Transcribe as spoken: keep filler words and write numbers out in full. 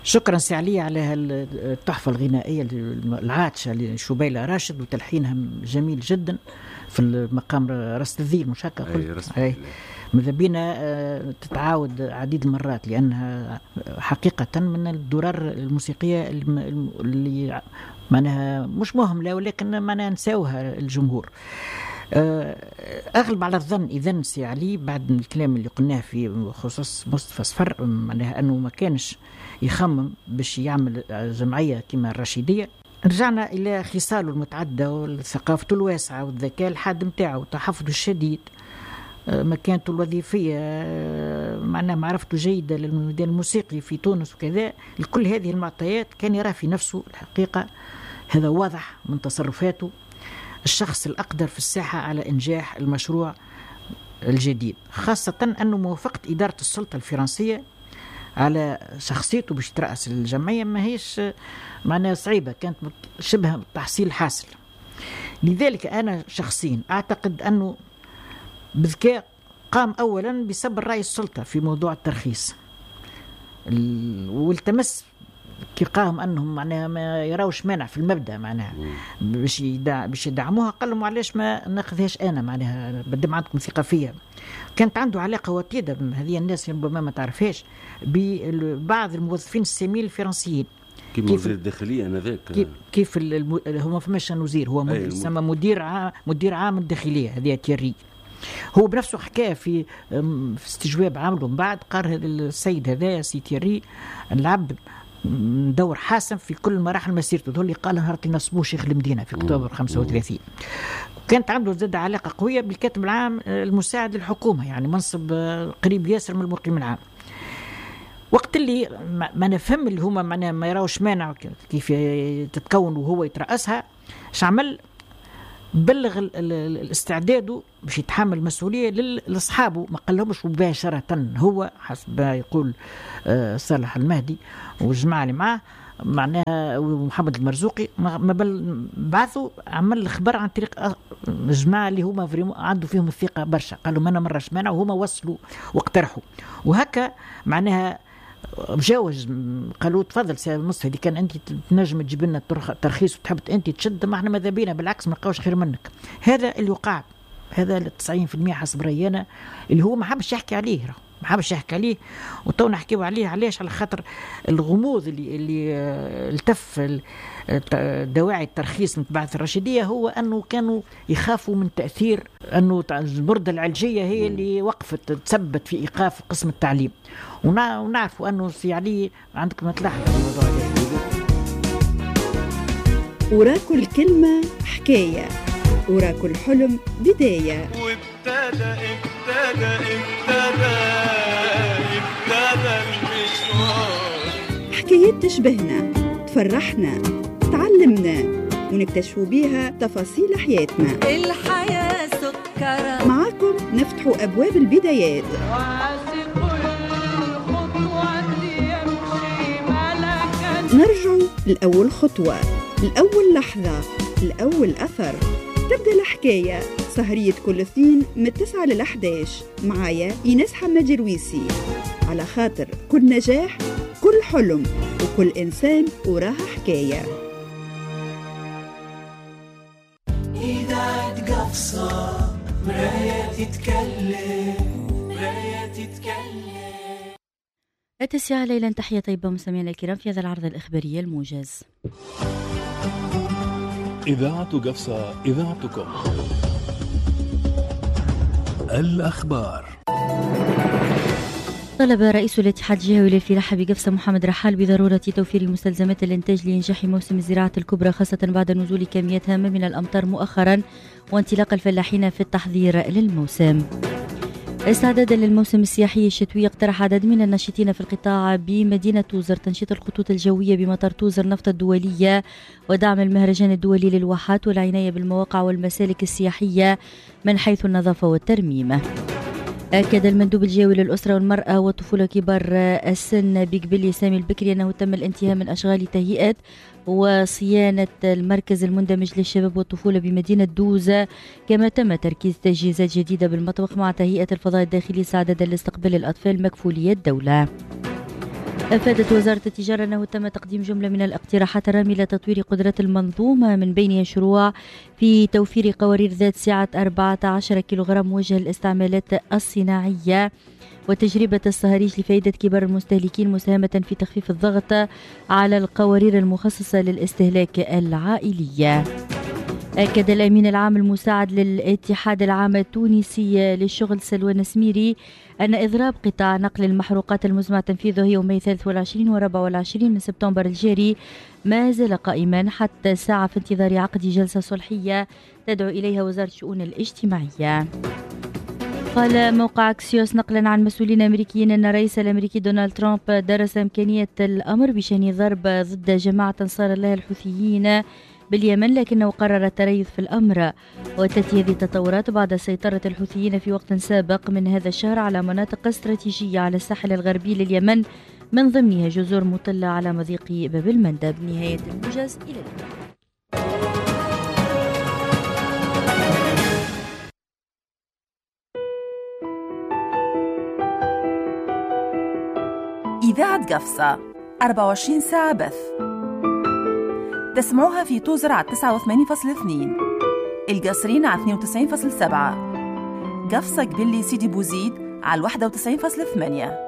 شكرا سي علي على التحفة الغنائية العاطشة لشبيلة راشد وتلحينها جميل جدا في المقام رصد الذيل مش هكا قلت؟ أي ماذا بينا تتعاود عديد المرات لأنها حقيقة من الدرر الموسيقية اللي معناها مش مهملة ولكن معناها نساوها الجمهور. أغلب على الظن إذن سي علي بعد الكلام اللي قلناه في خصوص مصطفى صفر معناها أنه ما كانش يخمم باش يعمل جمعية كما الرشيدية. رجعنا إلى خصاله المتعددة والثقافة الواسعة والذكاء الحاد متاعه والتحفظ الشديد، مكانته الوظيفية، معناها معرفته جيدة للميدان الموسيقي في تونس وكذا. لكل هذه المعطيات كان يرى في نفسه الحقيقة، هذا واضح من تصرفاته، الشخص الأقدر في الساحة على إنجاح المشروع الجديد، خاصة أنه موافقة إدارة السلطة الفرنسية على شخصيته باش ترأس الجمعية ما هيش معناها صعيبة، كانت شبه تحصيل حاصل. لذلك أنا شخصيا أعتقد أنه بذكاء قام أولا بسبب رأي السلطة في موضوع الترخيص، والتمس كي قام أنهم معناها ما يراوش مانع في المبدأ معناها باش يدع باش يدعموها، قال لهم علاش ما ناخذهاش أنا معناها بدم عندكم ثقة فيها. كانت عنده علاقة وطيدة هذه الناس ربما ما تعرفهاش ببعض الموظفين الساميين الفرنسيين كيف وزير الداخلية أنا ذاك كيف, كيف الم... هو ما فماش وزير، هو مدير سما مدير عام مدير عام الداخلية هذه تيري. هو بنفسه حكى في في استجواب عامله من بعد، قال هذا السيد هذا سي تيري العبد دور حاسم في كل مراحل مسيرته، هو اللي قال نهار نصبوه شيخ المدينة في أكتوبر خمسة وثلاثين. كانت عنده زاد علاقة قوية بالكاتب العام المساعد للحكومة، يعني منصب قريب ياسر من المقيم العام. وقت اللي ما نفهم اللي هما معناها ما يراوش مانع كيف تتكون وهو يترأسها، شعمل بلغ الاستعداد باش يتحمل المسؤولية لأصحابه، ما قال لهمش مباشرة. هو حسب يقول صالح المهدي والجماعة اللي معاه معناها ومحمد المرزوقي ما بل بعثوا عمل الخبر عن طريق الجماعة اللي هما عنده فيهم الثقة برشا، قالوا ما أنا مرة مانع وهما وصلوا واقترحوا، وهكا معناها مجاوز. قالوا تفضل سي مصطفى اللي كان انت تنجم تجيب لنا ترخيص وتحب انت تشد، ما احنا ماذا بينا بالعكس ما نلقاوش خير منك. هذا اللي وقع، هذا تسعين بالمئة حسب رأينا اللي هو ما حبش يحكي عليه، ما حبش يحكي عليه. وتو نحكيو عليه علاش؟ على خاطر الغموض اللي اللي التف دواعي الترخيص من بعث الرشيدية هو أنه كانوا يخافوا من تأثير أنه المردة العلجية هي اللي وقفت تثبت في إيقاف قسم التعليم، ونعرفوا أنه سي علي عندك ما تلاحظ الموضوع ده. ورا كل كلمة حكاية، ورا كل حلم بداية، وابتدى ابتدى ابتدى ابتدى المشوار. حكايات تشبهنا، تفرحنا، تعلمنا، ونكتشفوا بيها تفاصيل حياتنا. الحياة سكرة معاكم نفتحوا أبواب البدايات، نرجعوا لأول خطوة، لأول لحظة، لأول أثر. تبدأ الحكاية سهرية كل اثنين من التسعة للأحداش معايا إيناس حماد جرويسي، على خاطر كل نجاح كل حلم وكل إنسان وراها حكاية. إذا تقفصة مرايا تتكلم مرايا تتكلم. التسعة ليلا، تحية طيبة مستمعينا الكرام في هذا العرض الإخباري الموجز. إذاعة قفصة، إذاعتكم. الأخبار. طلب رئيس الاتحاد الجهوي للفلاحة بقفصة محمد رحال بضرورة توفير مستلزمات الإنتاج لإنجاح موسم الزراعة الكبرى، خاصة بعد نزول كميات هامة من الأمطار مؤخرا وانطلاق الفلاحين في التحضير للموسم. استعدادا للموسم السياحي الشتوي، اقترح عدد من الناشطين في القطاع بمدينة توزر تنشيط الخطوط الجوية بمطار توزر نفط الدولية ودعم المهرجان الدولي للواحات والعناية بالمواقع والمسالك السياحية من حيث النظافة والترميم. أكد المندوب الجوي للأسرة والمرأة والطفولة كبار السن بقبلي سامي البكري أنه تم الانتهاء من أشغال تهيئة وصيانة المركز المندمج للشباب والطفولة بمدينة دوزة، كما تم تركيز تجهيزات جديدة بالمطبخ مع تهيئة الفضاء الداخلي استعدادا لاستقبال الأطفال مكفولية الدولة. أفادت وزارة التجارة أنه تم تقديم جملة من الاقتراحات الرامية لتطوير قدرات المنظومة، من بينها شروع في توفير قوارير ذات سعة أربعة عشر كيلوغرام موجهة للاستعمالات الصناعية، وتجربة الصهاريج لفائدة كبار المستهلكين مساهمة في تخفيف الضغط على القوارير المخصصة للاستهلاك العائلي. أكد الأمين العام المساعد للاتحاد العام التونسي للشغل سلوى نسميري أن إضراب قطاع نقل المحروقات المزمع تنفيذه يومي ثلاثة والعشرين وأربعة والعشرين من سبتمبر الجاري ما زال قائما حتى الساعة في انتظار عقد جلسة صلحية تدعو إليها وزارة الشؤون الاجتماعية. قال موقع أكسيوس نقلا عن مسؤولين أمريكيين أن الرئيس الأمريكي دونالد ترامب درس إمكانية الأمر بشأن ضرب ضد جماعة أنصار الله الحوثيين باليمن، لكنه قرر التريث في الأمر. وتأتي هذه التطورات بعد سيطرة الحوثيين في وقت سابق من هذا الشهر على مناطق استراتيجية على الساحل الغربي لليمن، من ضمنها جزر مطلة على مضيق باب المندب. نهاية الموجز، إلى اللقاء. إذاعة قفصة أربعة وعشرين ساعة بث، تسمعوها في توزر على تسعة وثمانين فاصلة اثنين، القصرين على اثنين وتسعين فاصلة سبعة، قفصة قبلي سيدي بوزيد على واحد وتسعين فاصلة ثمانية.